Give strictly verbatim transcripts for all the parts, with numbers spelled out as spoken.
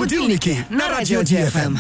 Будильники на радио Ди Эф Эм.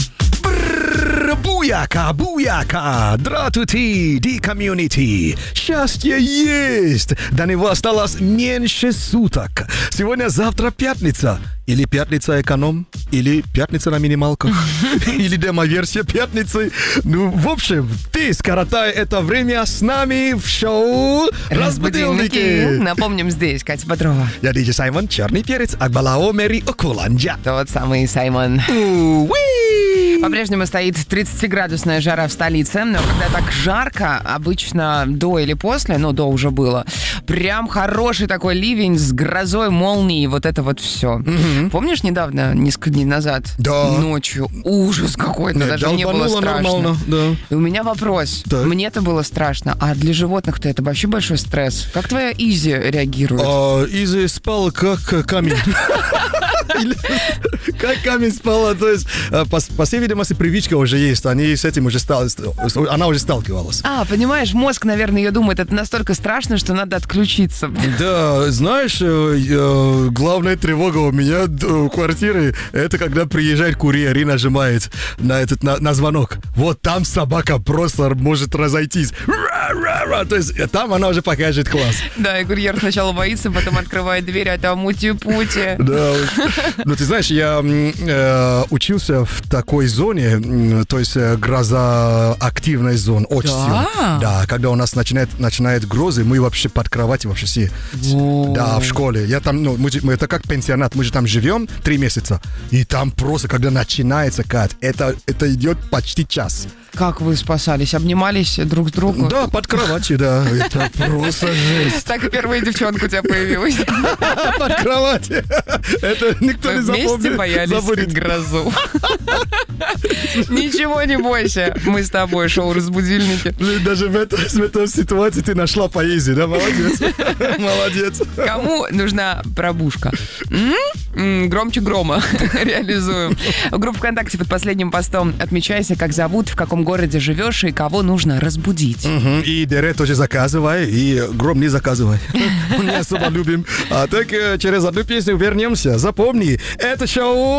Буяка, буяка, дратути, ди комьюнити. Счастье есть. До него осталось меньше суток. Сегодня-завтра пятница. Или пятница эконом, или пятница на минималках, или демо-версия пятницы. Ну, в общем, ты скоротай это время с нами в шоу «Разбудильники». Напомним, здесь Катя Бодрова. Я диджей Саймон, черный перец, Акбалао Мэри Окуланджа. Тот самый Саймон. Уи! По-прежнему стоит тридцатиградусная жара в столице, но когда так жарко, обычно до или после, ну, до уже было, прям хороший такой ливень с грозой, молнией, вот это вот все. Угу. Помнишь недавно, несколько дней назад, да. ночью, ужас какой-то, Нет, даже мне было страшно. Нормально, да. И у меня вопрос, так. мне-то было страшно, а для животных-то это вообще большой стресс. Как твоя Изи реагирует? А, Изи спал как камень. Как камень спала, то есть, по, по всей видимости, привычка уже есть, они с этим уже стали, она уже сталкивалась. А, понимаешь, мозг, наверное, ее думает, это настолько страшно, что надо отключиться. Да, знаешь, главная тревога у меня у квартиры, это когда приезжает курьер и нажимает на этот на, на звонок. Вот там собака просто может разойтись. То есть там она уже покажет класс. Да, и курьер сначала боится, потом открывает дверь, а там ути-пути. Да. Ну, ты знаешь, я э, учился в такой зоне, то есть гроза активной зоны, очень да? сильно. Да, когда у нас начинает, начинает грозы, мы вообще под кроватью вообще все. О. Да, в школе. Я там, ну, мы, мы, это как пенсионат, мы же там живем три месяца, и там просто, когда начинается кат, это, это идет почти час. Как вы спасались? Обнимались друг с другом? Да, под кроватью, да. Это просто жесть. Так и первая девчонка у тебя появилась. Под кроватью. Это никто не запомнит. Вместе боялись грозу. Ничего не бойся. Мы с тобой, шоу «Разбудильники». Даже в, это, в этой ситуации ты нашла поэзию, да? Молодец. Молодец. Кому нужна пробушка? М-м? Громче грома. Реализуем. В группе ВКонтакте под последним постом отмечайся, как зовут, в каком городе живешь и кого нужно разбудить. Угу. И Дере тоже заказывай, и гром не заказывай. Мы не особо любим. А так через одну песню вернемся. Запомни, это шоу